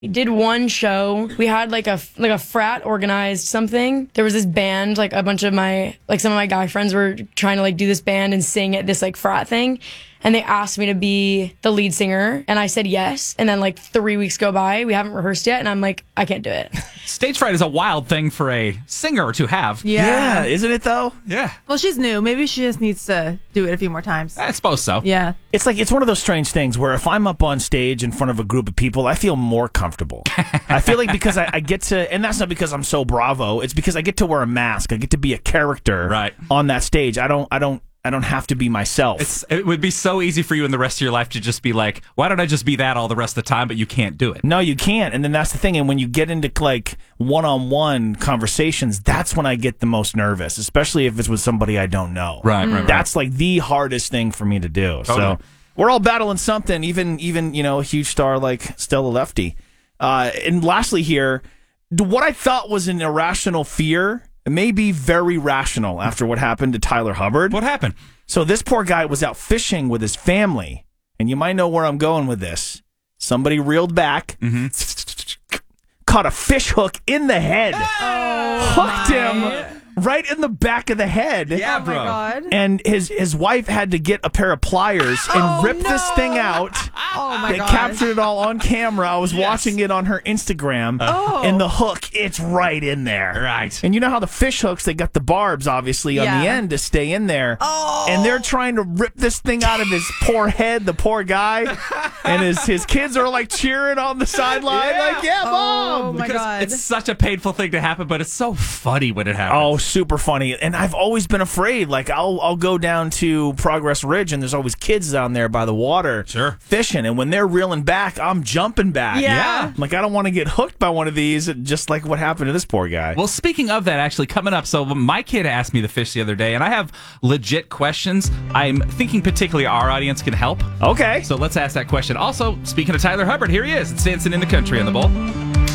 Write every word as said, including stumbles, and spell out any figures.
We did one show. We had like a like a frat organized something. There was this band, like a bunch of my like some of my guy friends were trying to like do this band and sing at this like frat thing. And they asked me to be the lead singer, and I said yes. And then like three weeks go by, we haven't rehearsed yet, and I'm like, I can't do it. Stage fright is a wild thing for a singer to have. Yeah. Yeah, isn't it though? Yeah, Well, she's new. Maybe she just needs to do it a few more times. I suppose so. Yeah. It's like it's one of those strange things where if I'm up on stage in front of a group of people, I feel more comfortable. I feel like because I, I get to, and that's not because I'm so bravo. It's because I get to wear a mask. I get to be a character Right. on that stage. I don't. I don't. I don't have to be myself. It's, it would be so easy for you in the rest of your life to just be like, why don't I just be that all the rest of the time? But you can't do it. No, you can't. And then that's the thing. And when you get into like one-on-one conversations, that's when I get the most nervous, especially if it's with somebody I don't know. Right, right, right. That's like the hardest thing for me to do. Totally. So we're all battling something, even, even you know, a huge star like Stella Lefty. Uh, and lastly here, what I thought was an irrational fear may be very rational after what happened to Tyler Hubbard. What happened? So this poor guy was out fishing with his family, and you might know where I'm going with this. Somebody reeled back, caught a fish hook in the head, hooked him right in the back of the head. Yeah, Oh my bro. God. And his his wife had to get a pair of pliers and Oh, rip this no. thing out. Oh my They God. captured it all on camera. I was Yes. watching it on her Instagram. Oh. And the hook, it's right in there. Right. And you know how the fish hooks, they got the barbs, obviously, on the Yeah. end to stay in there. Oh. And they're trying to rip this thing out of his poor head, the poor guy. And his, his kids are like cheering on the sideline, Yeah. like, yeah, mom. Oh my Because God. it's such a painful thing to happen, but it's so funny when it happens. Oh, super funny. And I've always been afraid. Like, I'll I'll go down to Progress Ridge, and there's always kids down there by the water Sure. fishing. And when they're reeling back, I'm jumping back. Yeah. Like, I don't want to get hooked by one of these, just like what happened to this poor guy. Well, speaking of that, actually, coming up, so my kid asked me to fish the other day, and I have legit questions. I'm thinking particularly our audience can help. Okay. So let's ask that question. Also, speaking of Tyler Hubbard, here he is. It's Dancing in the Country on the Bowl.